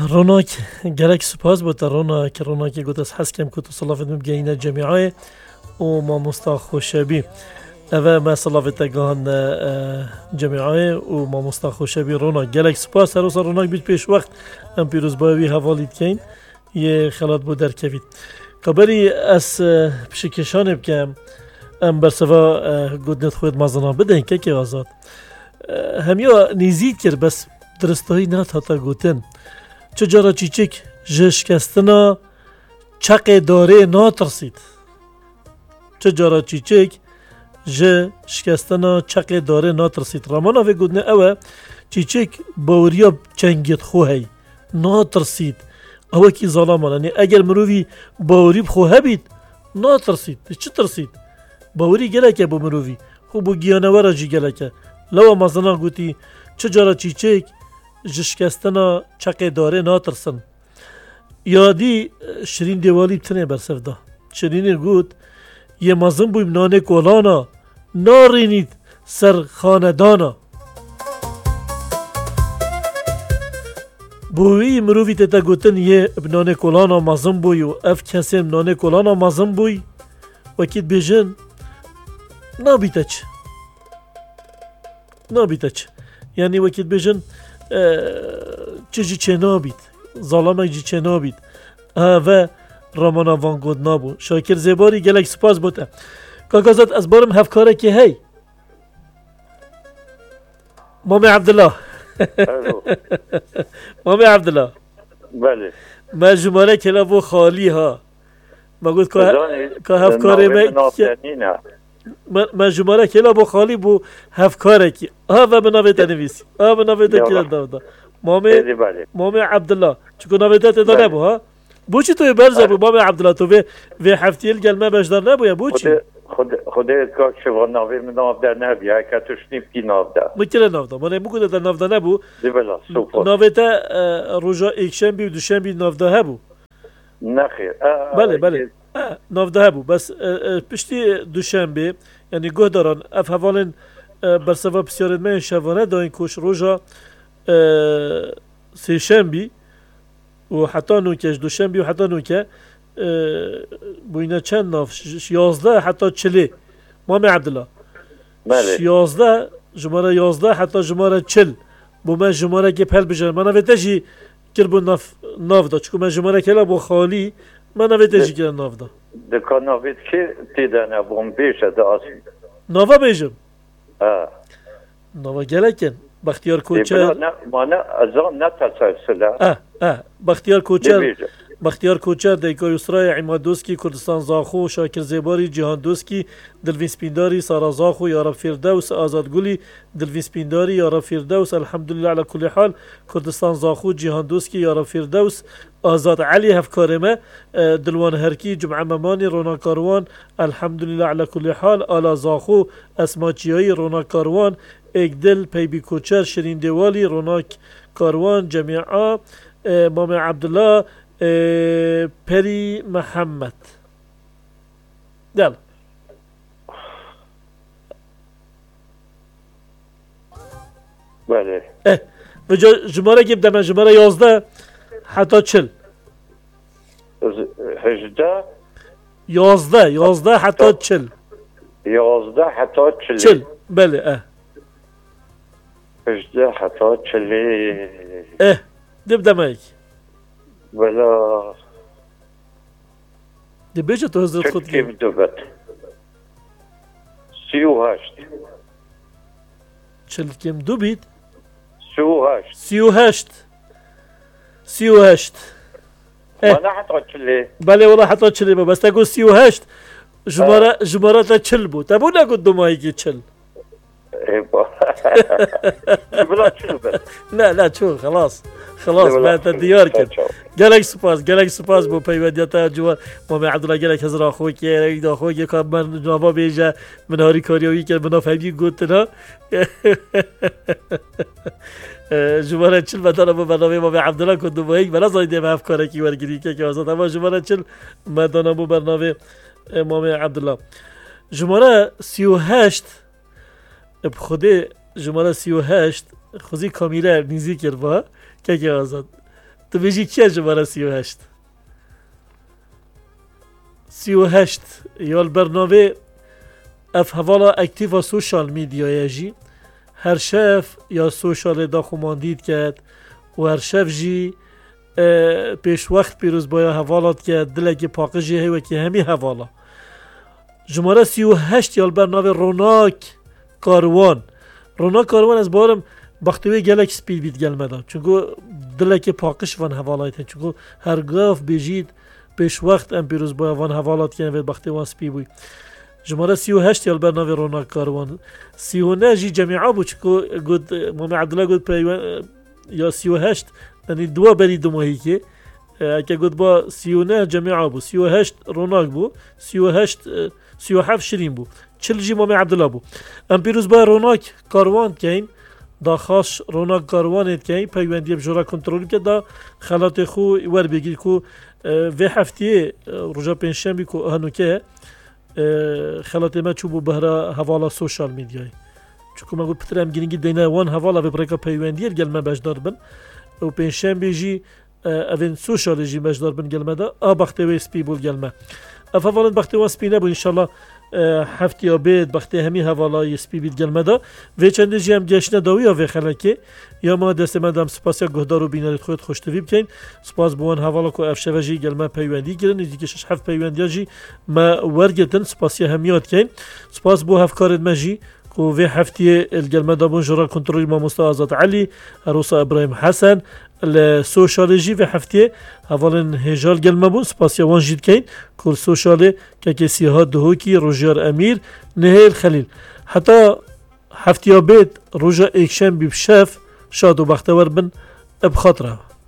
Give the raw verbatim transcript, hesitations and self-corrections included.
روناک گرک سپاس بود روناک روناکی گوت از حس کم کتو صلافت مبگینه جمعی و ما مستا خوشبی اوه ما صلافت گان جمعی و ما مستا خوشبی روناک گرک سپاس هر روز روناک بیت پیش وقت ام پیروز باوی حوالید کین یه خلات بود در کوید کبری از پشکشان بکم ام برسوا گودنت خود مازنا بدهن که که آزاد همیا نیزید کرد بس درستایی نات هتا گوتن چجارا چیچک جشکستنا چق داره ناترسید چجارا چیچک جشکستنا چق داره ناترسید رامانا و گودنه اوه چیچک باوریا چنگید خوهی ناترسید اوه کی ظالمان یعنی اگر مروی باوری بخواه بید ناترسید چه ترسید باوری گلکه با مروی خوب و گیانوارا جی گلکه لو مازنا گوتی چجارا چیچک جشکستنا چق داره ناترسن یادی شرین دیوالی بتنه برسفده شرینی گوت یه مازن بویم نانه کولانا نارینید سر خاندانا بوی مروی تتا گوتن یه بنانه کولانا مازن بوی و اف کسی نانه کولانا مازن بوی وکید بیجن نابیتچ نابیتچ یعنی وکید بیجن چجی چه نابید ظالمه جی چه نابید و رامانا وانگود نابو شاکر زیباری گلک سپاس بوده کاکازات از بارم هفکاره که هی مامی عبدالله مامی عبدالله بله ما جماره کلا بو خالی ها ما گفت که هفکاره ما ما جماره کلا بو خالی بو هفکاره کی ها و بناوی تنویسی ها بناوی تکیل دادا مامی مامی عبدالله چکو ناوی تت داره بو ها بو چی توی برزا بو مامی عبدالله تو به و هفتیل گلمه بشدار نبو یا بو چی خود خودت که شو ناوی من ناو در نبی که توش نیپی ناو در مکره ناو در من مگه در ناو در نبو دیولا سوپر ناوی تا روزا یکشنبه و دوشنبه ناو در هبو نخیر بله بله ناو در هبو بس پشتی دوشنبه یعنی گه دارن اف حوالن برسوا بسیارت من شوانه داین کوش روزا سه شنبه و حتی نوکش دوشنبه و حتی نوکه بوینا چند ناف یازده حتی چلی مامی عبدالله بله یازده جماره یازده حتی جماره چل بو من جماره که پل بجرم من نویته جی کربو ناف ناف دا چکو من جماره کلا بو خالی من نویته جی کرن ناف دا دکا ناوید که تیدنه بوم بیشه دا اصلی نافا بیجم آه نافا گلکن بختیار کوچر ما نه از آن نه تسلسله اه اه بختیار کوچر بختیار کوچر دیکای اسرای عماد دوسکی کردستان زاخو شاکر زیباری جهان دوسکی دلوین سپینداری سارا زاخو یا رب فردوس آزادگلی دلوین سپینداری یا رب فردوس الحمدلله على كل حال کردستان زاخو جهان دوسکی یا رب فردوس آزاد علی هفکارمه دلوان هرکی جمعه ممانی رونا کاروان الحمدلله على كل حال آلا زاخو اسماچیایی رونا کاروان اگدل پیبی کوچر شرین دیوالی رونا کاروان جمیعا مامی عبدالله پری محمد دل بله اه و جماره که بدم جماره یازده حتی چل هجده یازده یازده حتی چل یازده حتی چل چل بله اه هجده حتی چلی اه دبدم ایک ولا دی بیچه تو حضرت خود کم دوبت سی و هشت چل کم دو بید سی و هشت سی و هشت سی و هشت وانا حتی چلی بله والله حتی چلی با بس تگو سی و هشت جماره جماره تا چل بود تبو نگو دومایی که چل بلا چلو بس لا لا شو خلاص خلاص بعد الديار كده قالك سباس قالك سباس بو بيوديتا جوا مامي عبد الله قالك هزر اخوك يا اخوك كان من جواب بيجا من هاري كاريوي كان من فهمي قلتنا جماره چل مثلا با برنامه مامي عبد الله كنت با هيك بلا زايده ما افكارك ورگيري که واسه اما جماره چل مدانا بو برنامه مامي عبد الله جماره سی و هشت بخوده جماره سی و هشت خوزی کامیله نیزی کرد با که که آزاد تو بیجی کیا جماره سی و هشت سی و هشت یال برنامه اف حوالا اکتیو سوشال میدیا جی هر شف یا سوشال دا خماندید کرد و هر شف جی پیش وقت پیروز بایا حوالات کرد دلگی پاقجی هیوه که همی حوالا جماره سی و هشت یال برنامه روناک کاروان روناک کاروان از بارم بختوی گلک سپید بید گلمده چونکو دلگی پاقش وان حوالایت چونکو هر گاف بیجید پیش وقت ام پیروز بایا وان حوالات کرد و بختی وان سپی بوی جماره سی و هشت یال برنامه روناک کاروان سی و نه جی جمعه بود چونکو گود مامی عبدالله گود پیوان یا سی و هشت یعنی دو بری دو ماهی که اگه گود با سی و نه جمعه بود سی و هشت روناک بود سی و هشت سی و هفت شیرین بود چل جی مامی عبدالله بود ام پیروز بایا روناک کاروان کهین دا خاص روناک کاروانت کهین پیوندی بجورا کنترل که دا خلات خو ور بگیر کو و هفته رجا پنجشنبه کو هنو که خلات ما چوبو بهرا حوالا سوشال میدیای چون ما گفت پترم گینگی دینه وان حوالا به برکا پیوندی گل ما بجدار بن و پنجشنبه جی اوین سوشال جی بجدار بن گل ما دا آ بخته و اسپی بول گل ما افوالن بخته و اسپی نبود ان شاء الله هفته آباد بخته همی حوالا اسپی بید گل ما دا و چند جی هم گشنه داوی آوی خلکه یا ما دست ما دام سپاس گهدار و بینارید خود خوشتوی بکن سپاس بوان حوالا کو افشوا جی گل ما پیوندی گرن دیگه شش هفت پیوندی جی ما ورگتن سپاس همیات کن سپاس بو هفکارد ما جی کو و هفته الگلمه دابون جرا کنترل ما مصطفى آزاد علی عروسا ابراهیم حسن السوشالجی و هفته اولن هجال گلمه بون سپاس وان جید کن کل سوشاله که کسی ها دهوکی روژیار امیر نهیل خلیل حتی هفته آباد روژا اکشن بیبشف شاد و بختور بن اب خاطره